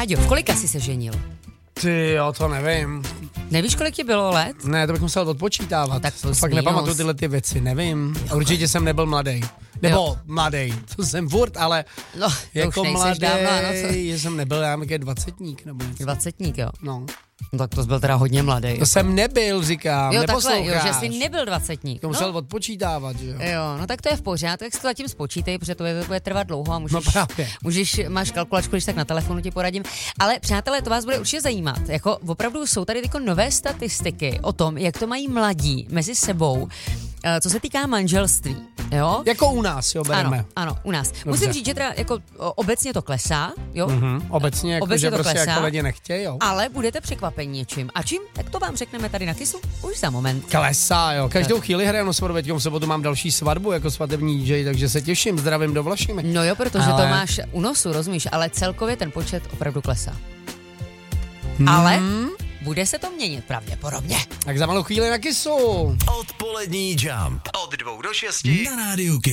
Láďo, v kolika jsi se ženil? Ty jo, to nevím. Nevíš, kolik ti bylo let? Ne, to bych musel odpočítávat. Tak plus fakt minus. nepamatuju tyhle ty věci, nevím. Určitě jsem nebyl mladý. Nebo mladý, to jsem furt, ale No, jako už mladý, dávno, ano, jsem nebyl, já mám dvacetník nebo něco. 20, jo. No. No, tak to jsi byl teda hodně mladý. To jsem nebyl, říkám, Jo, takhle, neposloucháš. jo, že jsi nebyl 20. To musel odpočítávat, že jo. Jo, no tak to je v pořádku, tak si to zatím spočítej, protože to bude trvat dlouho a No právě. máš kalkulačku, když tak na telefonu ti poradím. Ale přátelé, to vás bude určitě zajímat. Jako opravdu jsou tady jako nové statistiky o tom, jak to mají mladí mezi sebou, co se týká manželství. Jo? Jako u nás, jo, bereme. Ano, u nás. Dobře. Musím říct, že teda jako obecně to klesá, jo? Obecně, jako, Obecně že to prostě klesá. jako lidi nechtějí, jo. Ale budete překvapeni něčím. A čím? Tak to vám řekneme tady na Kisu už za moment. Klesá, jo. Každou chvíli hrajeme svatbu, teďkom v sobotu mám další svatbu jako svatební DJ, takže se těším, zdravím do Vlašimi. No jo, protože Ale- to máš u nosu, rozumíš, ale celkově ten počet opravdu klesá. Ale bude se to měnit pravděpodobně. Tak za malou chvíli na Kisu. Odpolední Jump. Od 2 do 6 na Rádiu Kiss.